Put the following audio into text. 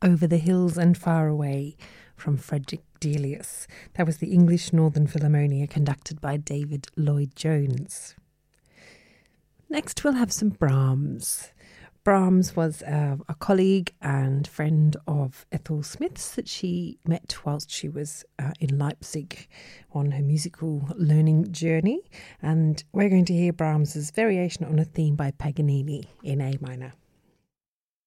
Over the Hills and Far Away from Frederick Delius. That was the English Northern Philharmonia conducted by David Lloyd-Jones. Next we'll have some Brahms. Brahms was a colleague and friend of Ethel Smith's that she met whilst she was in Leipzig on her musical learning journey. And we're going to hear Brahms's variation on a theme by Paganini in A minor.